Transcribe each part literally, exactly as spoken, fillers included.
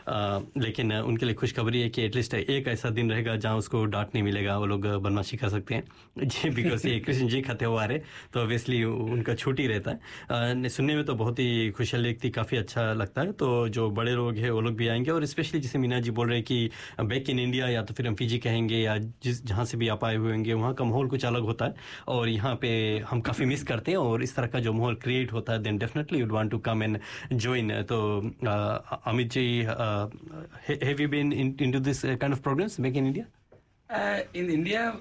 लेकिन उनके लिए खुशखबरी है कि एटलीस्ट एक ऐसा दिन रहेगा जहाँ उसको डांट नहीं मिलेगा, वो लोग बदमाशी कर सकते हैं जी, बिकॉज ये कृष्ण जी का त्योहार है तो ऑब्वियसली उनका छुट्टी रहता है। सुनने में तो बहुत ही खुशहाल व्यक्ति, काफ़ी अच्छा लगता है। तो जो बड़े लोग हैं वो लोग भी आएंगे, और स्पेशली जैसे मीना जी बोल रहे हैं कि बैक इन इंडिया, या तो फिर हम फीजी कहेंगे, या जिस जहाँ से भी आप आए हुए होंगे वहाँ का माहौल कुछ अलग होता है और यहाँ पे हम काफ़ी मिस करते हैं, और इस तरह का जो माहौल क्रिएट होता है then definitely would want to come and join. तो Amit ji, have you been into this kind of programs back in India? In India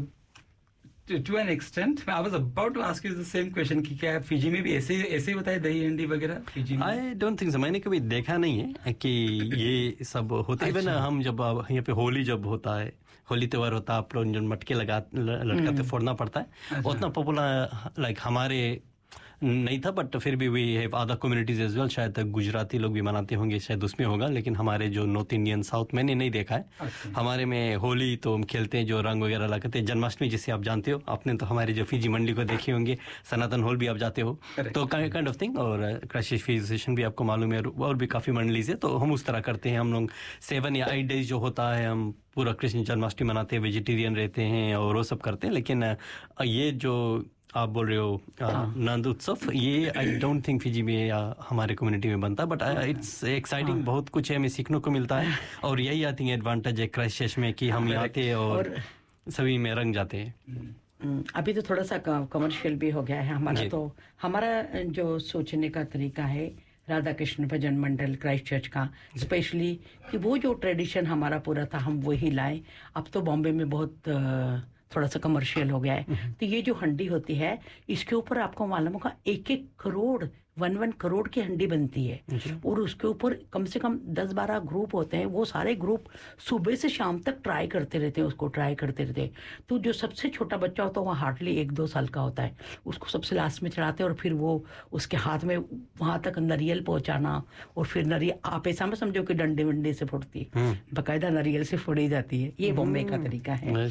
To, to an extent, I was about to ask you the same question कि क्या Fiji में भी ऐसे ऐसे ही होता है दही हंडी वगैरह फिजी में? I don't think so. मैंने कभी देखा नहीं है कि ये सब होता है। इवन हम जब यहाँ पे होली जब होता है, होली त्योहार होता है, आप लोग जो मटके लगा लटकाते फोड़ना पड़ता है, उतना पॉपुलर लाइक हमारे नहीं था, बट फिर भी we have other communities as well. शायद गुजराती लोग भी मनाते होंगे, शायद उसमें होगा, लेकिन हमारे जो नॉर्थ इंडियन साउथ मैंने नहीं देखा है। अच्छा। हमारे में होली तो हम खेलते हैं, जो रंग वगैरह लगाते हैं। जन्माष्टमी जिसे आप जानते हो, आपने तो हमारे जो फिजी मंडी को देखे होंगे, सनातन हॉल भी आप जाते हो, तो काइंड ऑफ थिंग। और क्राइस्ट फिजी स्टेशन भी आपको मालूम है, और भी काफ़ी मंडलीज है, तो हम उस तरह करते हैं। हम लोग सेवन या एट डेज जो होता है, हम पूरा कृष्ण जन्माष्टमी मनाते हैं, वेजिटेरियन रहते हैं और वो सब करते हैं। लेकिन ये जो आप बोल रहे हो नंद उत्सव, ये आई डोंट थिंक फिजी में या हमारे कम्युनिटी में बनता, बट इट्स एक्साइटिंग। बहुत कुछ हमें सीखने को मिलता है, और यही आई थिंक एडवांटेज है क्राइस्ट में कि हम यहाँ आते हैं और सभी में रंग जाते हैं। अभी तो थोड़ा सा कमर्शियल भी हो गया है हमारा, तो हमारा जो सोचने का तरीका है राधा कृष्ण भजन मंडल क्राइस्ट चर्च का स्पेशली, कि वो जो ट्रेडिशन हमारा पूरा था हम वही लाए। अब तो बॉम्बे में बहुत थोड़ा सा कमर्शियल हो गया है, तो ये जो हंडी होती है इसके ऊपर आपको मालूम होगा एक एक करोड़ वन वन करोड़ की हंडी बनती है, और उसके ऊपर कम से कम दस बारह ग्रुप होते हैं। वो सारे ग्रुप सुबह से शाम तक ट्राई करते रहते हैं, उसको ट्राई करते रहते हैं। तो जो सबसे छोटा बच्चा होता है वो हार्डली एक दो साल का होता है, उसको सबसे लास्ट में चढ़ाते हैं, और फिर वो उसके हाथ में वहां तक नारियल पहुंचाना, और फिर नारियल आप ऐसा में समझो कि डंडे वंडे से फोड़ती है, बाकायदा नारियल से फोड़ी जाती है। ये बॉम्बे का तरीका है।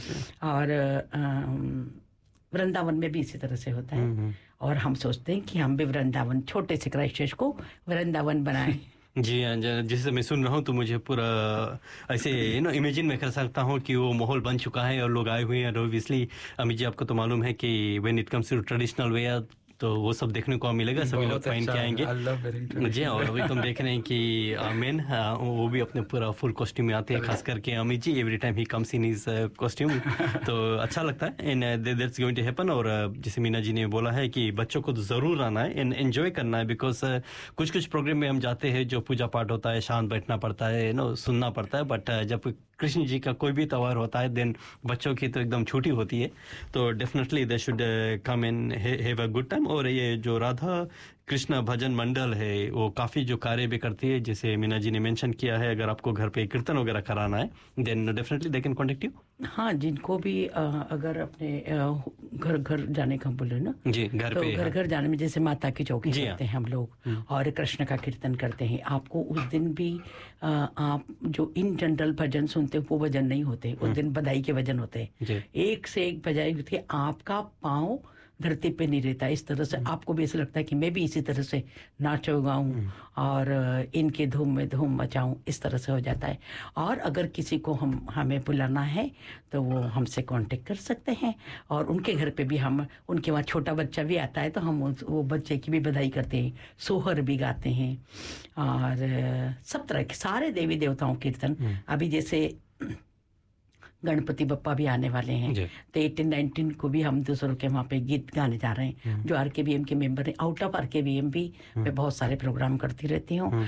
और वृंदावन में भी इसी तरह से होता है, और हम सोचते हैं कि हम भी वृंदावन, छोटे से क्राइस्ट चर्च को वृंदावन बनाएं। जी हाँ, जिसे मैं सुन रहा हूँ तो मुझे पूरा ऐसे यू नो इमेजिन में कर सकता हूँ कि वो माहौल बन चुका है और लोग आए हुए हैं। ऑब्वियसली अमित जी, आपको तो मालूम है कि when it comes to traditional wear, तो वो सब देखने को मिलेगा, सभी लोग पहन के आएंगे। जी, और अभी तुम देख रहे हैं कि मेन वो भी अपने पूरा फुल कॉस्ट्यूम में आते हैं, खास करके Amit ji every time he comes in his costume, तो अच्छा लगता है। And that's going to happen. और जैसे मीना जी ने बोला है कि बच्चों को तो जरूर आना है एंड एंजॉय करना है, बिकॉज कुछ कुछ प्रोग्राम में हम जाते हैं जो पूजा पाठ होता है, शांत बैठना पड़ता है, यू नो सुनना पड़ता है, बट जब कृष्ण जी का कोई भी त्यौहार होता है देन बच्चों की तो एकदम छुट्टी होती है, तो definitely they should come and have a good time. और ये जो राधा कृष्ण भजन मंडल है वो काफ़ी जो कार्य भी करती है, जैसे मीना जी ने मेंशन किया है, अगर आपको घर पे कीर्तन वगैरह कराना है then definitely they can contact you. हाँ, जिनको भी आ, अगर अपने घर घर जाने का बोले ना जी, घर तो पे घर घर जाने में जैसे माता की चौकी करते हैं हम लोग, और कृष्ण का कीर्तन करते हैं। आपको उस दिन भी आ, आप जो इन जनरल भजन सुनते हो वो भजन नहीं होते, उस दिन बधाई के भजन होते हैं, एक से एक बजाई होती है, आपका पाँव धरती पे नहीं रहता। इस तरह से आपको भी ऐसा लगता है कि मैं भी इसी तरह से नाचो गाऊं और इनके धूम में धूम मचाऊं, इस तरह से हो जाता है। और अगर किसी को हम हमें बुलाना है तो वो हमसे कांटेक्ट कर सकते हैं, और उनके घर पे भी हम, उनके वहाँ छोटा बच्चा भी आता है तो हम वो बच्चे की भी बधाई करते हैं, सोहर भी गाते हैं, और सब तरह के सारे देवी देवताओं कीर्तन। अभी जैसे गणपति बप्पा भी आने वाले हैं, तो एटीन नाइनटीन को भी हम दूसरों के वहाँ पे गीत गाने जा रहे हैं। जो आरकेबीएम के मेंबर हैं, आउट ऑफ आरकेबीएम भी मैं बहुत सारे प्रोग्राम करती रहती हूँ,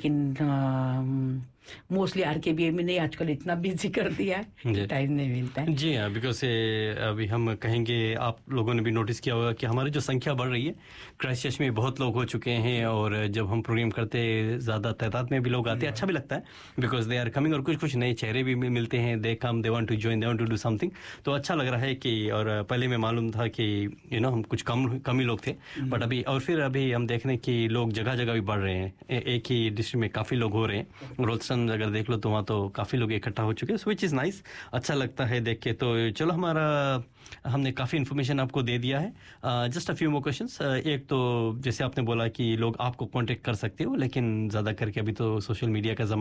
लेकिन मोस्टली आरकेबीएम ने आजकल इतना बिजी कर दिया है, टाइम नहीं मिलता है। जी हाँ, बिकॉज अभी हम कहेंगे, आप लोगों ने भी नोटिस किया होगा कि हमारी जो संख्या बढ़ रही है, क्राइस्ट चर्च में बहुत लोग हो चुके हैं, और जब हम प्रोग्राम करते हैं ज़्यादा तादाद में भी लोग आते हैं, अच्छा भी लगता है बिकॉज दे आर कमिंग, और कुछ कुछ नए चेहरे भी मिलते हैं, दे कम, they want to join, they want to do something, तो अच्छा लग रहा है कि। और पहले में मालूम था कि यू नो हम कुछ कम कम ही लोग थे, बट अभी और फिर अभी हम देख रहे हैं कि लोग जगह जगह भी बढ़ रहे हैं, एक ही डिस्ट्रिक्ट में काफ़ी लोग हो रहे हैं। रोलसन अगर देख लो तो वहाँ तो काफ़ी लोग इकट्ठा हो चुके हैं, विच इज़ नाइस, अच्छा लगता है देख के। तो चलो, हमारा हमने काफ़ी इन्फॉर्मेशन आपको दे दिया है। Just a few more questions. एक तो जैसे आपने बोला कि लोग आपको कांटेक्ट कर सकते हो, लेकिन ज़्यादा करके अभी तो सोशल मीडिया का ज़माना